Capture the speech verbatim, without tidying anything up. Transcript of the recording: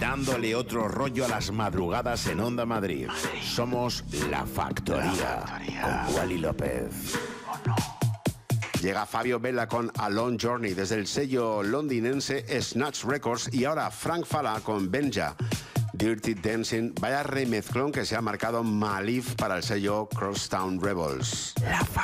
dándole otro rollo a las madrugadas en Onda Madrid. Somos La Factoría, con Wally López. Llega Fabio Vela con A Long Journey desde el sello londinense Snatch Records y ahora Frank Fala con Benja. Dirty Dancing, vaya remezclón que se ha marcado Malif para el sello Crosstown Rebels.